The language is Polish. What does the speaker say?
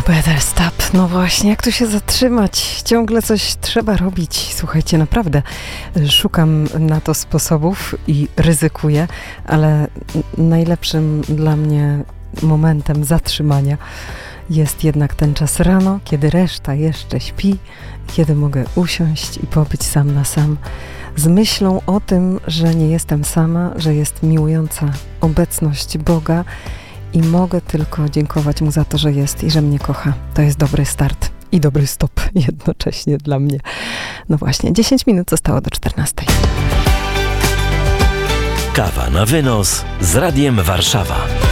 Better stop. No właśnie, jak tu się zatrzymać? Ciągle coś trzeba robić. Słuchajcie, naprawdę szukam na to sposobów i ryzykuję, ale najlepszym dla mnie momentem zatrzymania jest jednak ten czas rano, kiedy reszta jeszcze śpi, kiedy mogę usiąść i pobyć sam na sam z myślą o tym, że nie jestem sama, że jest miłująca obecność Boga i mogę tylko dziękować Mu za to, że jest i że mnie kocha. To jest dobry start i dobry stop jednocześnie dla mnie. No właśnie, 10 minut zostało do 14. Kawa na wynos z Radiem Warszawa.